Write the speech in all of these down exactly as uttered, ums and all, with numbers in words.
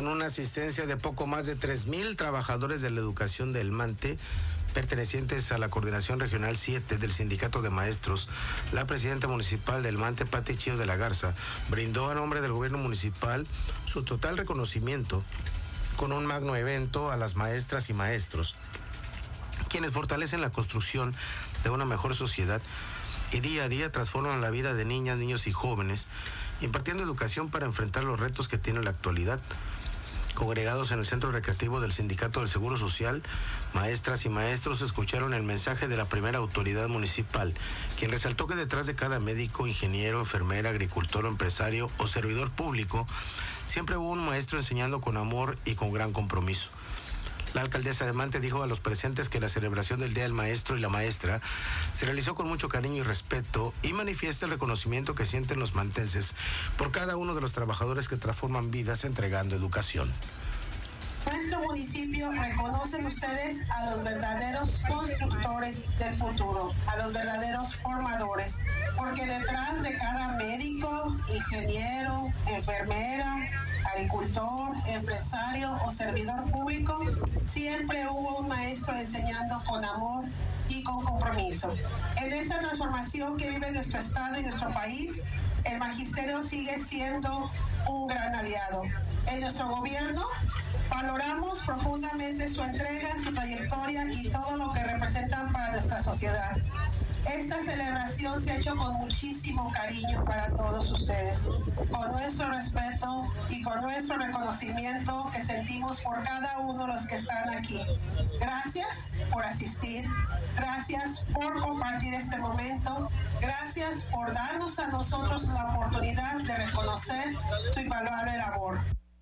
Con una asistencia de poco más de tres mil trabajadores de la educación del Mante, pertenecientes a la Coordinación Regional siete del Sindicato de Maestros, la presidenta municipal del Mante, Pati Chío de la Garza, brindó a nombre del gobierno municipal su total reconocimiento con un magno evento a las maestras y maestros, quienes fortalecen la construcción de una mejor sociedad y día a día transforman la vida de niñas, niños y jóvenes, impartiendo educación para enfrentar los retos que tiene la actualidad. Congregados en el Centro Recreativo del Sindicato del Seguro Social, maestras y maestros escucharon el mensaje de la primera autoridad municipal, quien resaltó que detrás de cada médico, ingeniero, enfermera, agricultor, empresario o servidor público, siempre hubo un maestro enseñando con amor y con gran compromiso. La alcaldesa de Mante dijo a los presentes que la celebración del Día del Maestro y la Maestra se realizó con mucho cariño y respeto y manifiesta el reconocimiento que sienten los mantenses por cada uno de los trabajadores que transforman vidas entregando educación. Nuestro municipio reconocen ustedes a los verdaderos constructores del futuro, a los verdaderos formadores, porque detrás de cada médico, ingeniero, enfermera, agricultor, empresario o servidor público, siempre hubo un maestro enseñando con amor y con compromiso. En esta transformación que vive nuestro estado y nuestro país, el magisterio sigue siendo un gran aliado. En nuestro gobierno valoramos profundamente su entrega, su trayectoria y todo lo que representan para nuestra sociedad. Esta celebración se ha hecho con muchísimo cariño para todos ustedes, con nuestro respeto y con nuestro reconocimiento que sentimos por cada uno de los que están aquí. Gracias por asistir, gracias por compartir este momento, gracias por darnos a nosotros la oportunidad de reconocer su invaluable labor.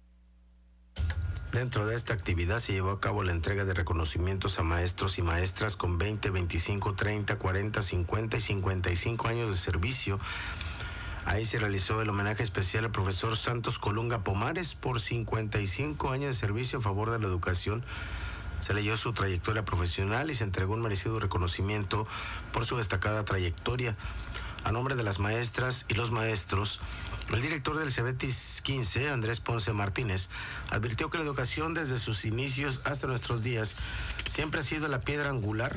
Dentro de esta actividad se llevó a cabo la entrega de reconocimientos a maestros y maestras con veinte, veinticinco, treinta, cuarenta, cincuenta y cincuenta y cinco años de servicio. Ahí se realizó el homenaje especial al profesor Santos Colunga Pomares por cincuenta y cinco años de servicio a favor de la educación. Se leyó su trayectoria profesional y se entregó un merecido reconocimiento por su destacada trayectoria. A nombre de las maestras y los maestros, el director del Cebetis quince, Andrés Ponce Martínez, advirtió que la educación desde sus inicios hasta nuestros días siempre ha sido la piedra angular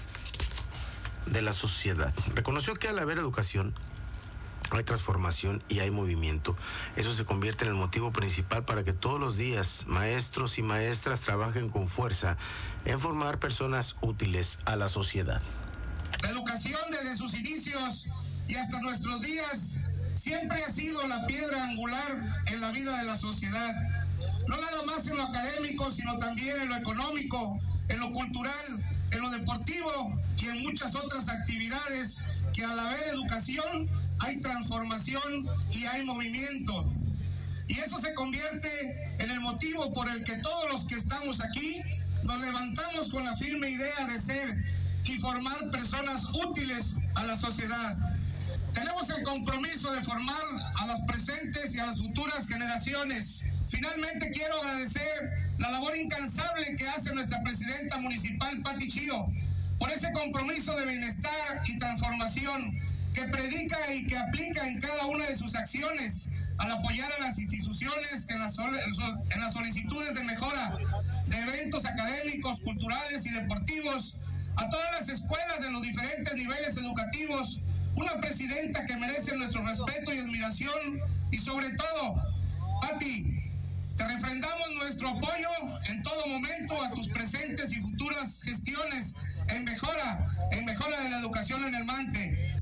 de la sociedad. Reconoció que al haber educación hay transformación y hay movimiento. Eso se convierte en el motivo principal para que todos los días maestros y maestras trabajen con fuerza en formar personas útiles a la sociedad. La educación desde sus inicios y hasta nuestros días siempre ha sido la piedra angular en la vida de la sociedad, no nada más en lo académico, sino también en lo económico, en lo cultural, en lo deportivo y en muchas otras actividades que al haber educación hay transformación y hay movimiento. Y eso se convierte en el motivo por el que todos los que estamos aquí nos levantamos con la firme idea de ser y formar personas útiles a la sociedad. Tenemos el compromiso de formar a las presentes y a las futuras generaciones. Finalmente quiero agradecer la labor incansable que hace nuestra presidenta municipal, Pati Chío, por ese compromiso de bienestar y transformación que predica y que aplica en cada una de sus acciones al apoyar a las instituciones en las, en las solicitudes de mejora de eventos académicos, culturales y deportivos, a todas las escuelas de los diferentes niveles educativos, una presidenta que merece nuestro respeto y admiración y sobre todo, Pati, te refrendamos nuestro apoyo en todo momento a tus presentes y futuras gestiones en mejora, en mejora de la educación en el Mante.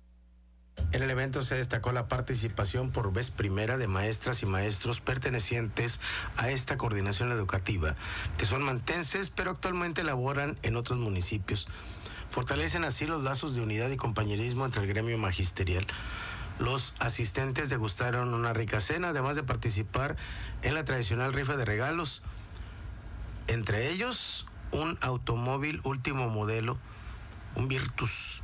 En el evento se destacó la participación por vez primera de maestras y maestros pertenecientes a esta coordinación educativa, que son mantenses pero actualmente laboran en otros municipios. Fortalecen así los lazos de unidad y compañerismo entre el gremio magisterial. Los asistentes degustaron una rica cena, además de participar en la tradicional rifa de regalos, entre ellos un automóvil último modelo, un Virtus.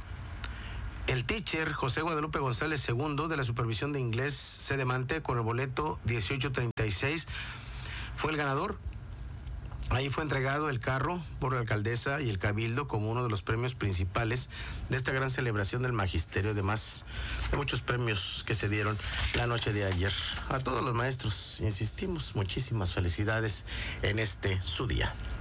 El teacher José Guadalupe González segundo de la Supervisión de Inglés C de Mante con el boleto dieciocho treinta y seis fue el ganador. Ahí fue entregado el carro por la alcaldesa y el cabildo como uno de los premios principales de esta gran celebración del magisterio, además de muchos premios que se dieron la noche de ayer. A todos los maestros, insistimos, muchísimas felicidades en este su día.